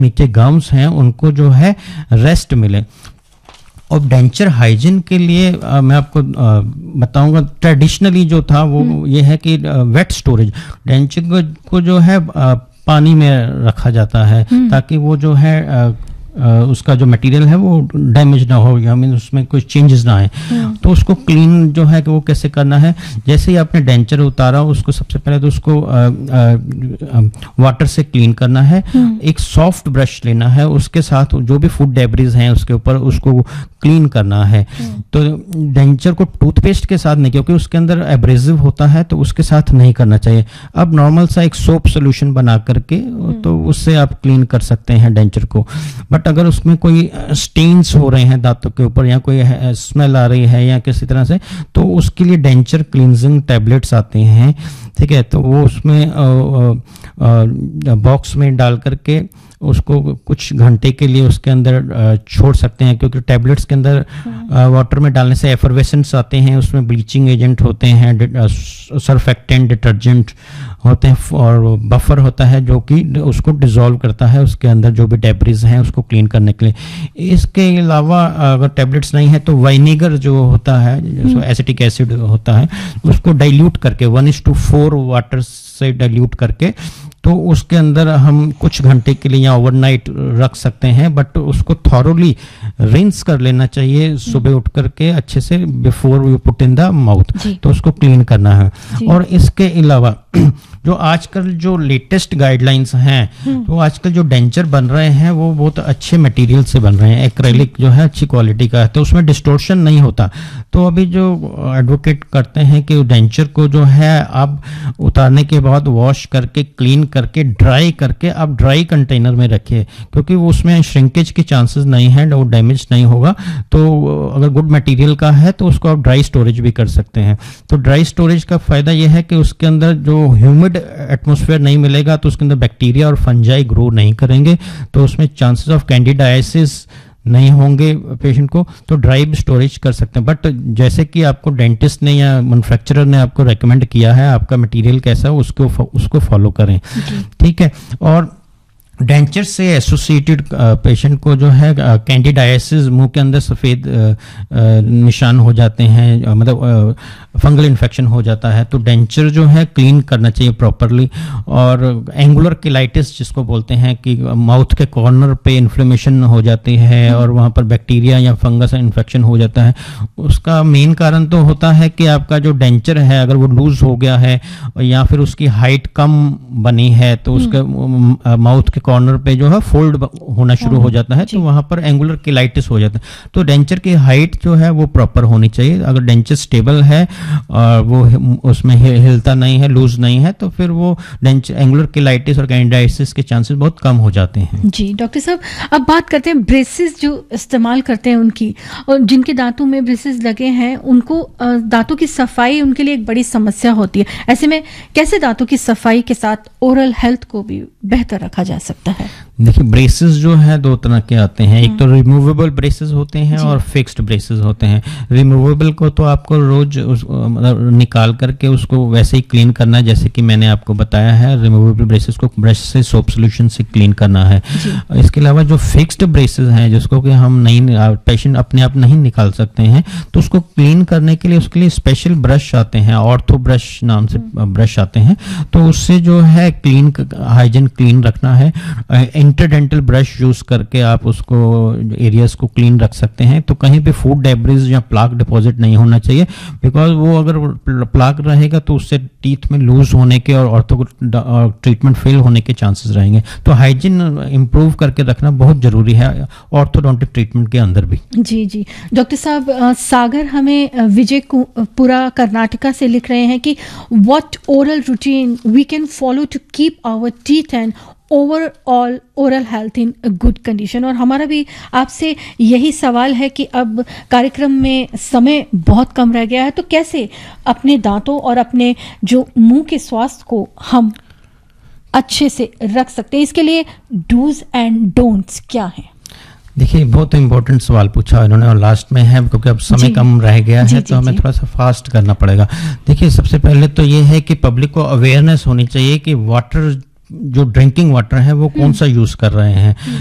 नीचे गम्स हैं उनको जो है रेस्ट मिले। और डेंचर हाइजीन के लिए मैं आपको बताऊंगा, ट्रेडिशनली जो था वो ये है कि वेट स्टोरेज, डेंचर को जो है पानी में रखा जाता है ताकि वो जो है उसका जो मटेरियल है वो डैमेज ना हो, या मीन उसमें कोई चेंजेस ना आए। तो उसको क्लीन जो है कि वो कैसे करना है, जैसे ही आपने डेंचर उतारा उसको सबसे पहले तो उसको वाटर से क्लीन करना है। एक सॉफ्ट ब्रश लेना है, उसके साथ जो भी फूड डेब्रिज हैं उसके ऊपर उसको क्लीन करना है। तो डेंचर को टूथपेस्ट के साथ नहीं, क्योंकि उसके अंदर एब्रेसिव होता है, तो उसके साथ नहीं करना चाहिए। अब नॉर्मल सा एक सोप सोल्यूशन बना करके तो उससे आप क्लीन कर सकते हैं डेंचर को। बट अगर उसमें कोई स्टेन्स हो रहे हैं दांतों के ऊपर, या कोई स्मेल आ रही है या किसी तरह से, तो उसके लिए डेंचर क्लींजिंग टैबलेट्स आते हैं, ठीक है। तो वो उसमें बॉक्स में डाल करके उसको कुछ घंटे के लिए उसके अंदर छोड़ सकते हैं, क्योंकि टैबलेट्स के अंदर वाटर में डालने से एफरवेसेंट्स आते हैं, उसमें ब्लीचिंग एजेंट होते हैं, सर्फेक्टेंट, डिटर्जेंट होते हैं, और बफर होता है जो कि उसको डिसॉल्व करता है उसके अंदर जो भी डेब्रिज हैं उसको क्लीन करने के लिए। इसके अलावा अगर टैबलेट्स नहीं है तो वाइनेगर जो होता है, जो एसिटिक एसिड होता है, उसको डाइल्यूट करके 1:4 वाटर से डाइल्यूट करके तो उसके अंदर हम कुछ घंटे के लिए या ओवरनाइट रख सकते हैं। बट उसको थॉरोली रिंस कर लेना चाहिए सुबह उठ करके अच्छे से, before you put in the mouth, तो उसको क्लीन करना है। और इसके अलावा जो आजकल जो लेटेस्ट गाइडलाइंस हैं, तो आजकल जो डेंचर बन रहे हैं वो बहुत अच्छे मटेरियल से बन रहे हैं, एक्रेलिक जो है अच्छी क्वालिटी का है, तो उसमें डिस्टोर्शन नहीं होता। तो अभी जो एडवोकेट करते हैं कि डेंचर को जो है आप उतारने के बाद वॉश करके क्लीन करके ड्राई करके आप ड्राई कंटेनर में रखिए, क्योंकि वो उसमें श्रिंकेज के चांसेस नहीं है, वो डैमेज नहीं होगा। तो अगर गुड मटेरियल का है तो उसको आप ड्राई स्टोरेज भी कर सकते हैं। तो ड्राई स्टोरेज का फायदा यह है कि उसके अंदर जो ह्यूमिड एटमॉस्फेयर नहीं मिलेगा, तो उसके अंदर बैक्टीरिया और फंजाई ग्रो नहीं करेंगे, तो उसमें चांसेस ऑफ कैंडिडाइसिस नहीं होंगे पेशेंट को। तो ड्राई स्टोरेज कर सकते हैं। बट जैसे कि आपको डेंटिस्ट ने या मैन्युफैक्चरर ने आपको रेकमेंड किया है, आपका मटेरियल कैसा है उसको फॉलो करें, ठीक है। और डेंचर से एसोसिएटेड पेशेंट को जो है कैंडिडाइसिस, मुंह के अंदर सफ़ेद निशान हो जाते हैं, मतलब फंगल इन्फेक्शन हो जाता है, तो डेंचर जो है क्लीन करना चाहिए प्रॉपरली। और एंगुलर किलाइटिस जिसको बोलते हैं कि माउथ के कॉर्नर पे इन्फ्लेमेशन हो जाती है और वहाँ पर बैक्टीरिया या फंगस इन्फेक्शन हो जाता है, उसका मेन कारण तो होता है कि आपका जो डेंचर है अगर वो लूज हो गया है या फिर उसकी हाइट कम बनी है, तो उसके माउथ के कॉर्नर पे जो है फोल्ड होना शुरू हो जाता है, तो वहां पर एंगुलर किलाइटिस हो जाता है। तो डेंचर की हाइट जो है वो प्रॉपर होनी चाहिए। अगर डेंचर स्टेबल है और वो उसमें हिलता नहीं है, लूज नहीं है, तो फिर वो डेंचर एंगुलर किलाइटिस और कैंडिडाइसिस के चांसेस बहुत कम हो जाते हैं। जी डॉक्टर साहब, अब बात करते हैं ब्रेसेस जो इस्तेमाल करते हैं उनकी, और जिनके दांतों में ब्रेसेस लगे हैं उनको दांतों की सफाई उनके लिए एक बड़ी समस्या होती है। ऐसे में कैसे दांतों की सफाई के साथ ओरल हेल्थ को भी बेहतर रखा जा सकता है? देखिए, ब्रेसेस जो है दो तरह के आते हैं, एक तो रिमूवेबल ब्रेसेस होते हैं और फिक्स्ड ब्रेसेस होते हैं। रिमूवेबल को तो आपको रोज मतलब निकाल करके उसको वैसे ही क्लीन करना है जैसे कि मैंने आपको बताया है। रिमूवेबल ब्रेसेस को ब्रश से, सोप सोल्यूशन से क्लीन करना है। इसके अलावा जो फिक्स्ड ब्रेसेस हैं जिसको कि हम नहीं, पेशेंट अपने आप नहीं निकाल सकते हैं, तो उसको क्लीन करने के लिए उसके लिए स्पेशल ब्रश आते हैं, ऑर्थो ब्रश नाम से ब्रश आते हैं, तो उससे जो है क्लीन हाइजीन क्लीन रखना है। इंटरडेंटल ब्रश यूज करके आप उसको एरियाज को क्लीन रख सकते हैं। तो कहीं पे फूड डेब्रिज या प्लाक डिपॉजिट नहीं होना चाहिए, बिकॉज वो अगर प्लाक रहेगा तो उससे टीथ में लूज होने के और ऑर्थो ट्रीटमेंट फेल होने के चांसेस रहेंगे। तो हाइजीन इंप्रूव करके रखना बहुत जरूरी है ऑर्थोडोंटिक ट्रीटमेंट के अंदर भी। जी जी डॉक्टर साहब, सागर हमें विजयपुरा कर्नाटका से लिख रहे हैं कि what oral routine we can follow to keep our teeth and overall oral health in good condition. और हमारा भी आपसे यही सवाल है कि अब कार्यक्रम में समय बहुत कम रह गया है, तो कैसे अपने दांतों और अपने जो मुंह के स्वास्थ्य को हम अच्छे से रख सकते हैं? इसके लिए डूज एंड डोंट्स क्या हैं? देखिए, बहुत इंपॉर्टेंट सवाल पूछा इन्होंने और लास्ट में है, क्योंकि अब समय कम रह गया है तो हमें थोड़ा सा फास्ट करना पड़ेगा। देखिए, सबसे पहले तो ये है कि पब्लिक को अवेयरनेस होनी चाहिए कि वाटर जो ड्रिंकिंग वाटर है वो कौन सा यूज कर रहे हैं।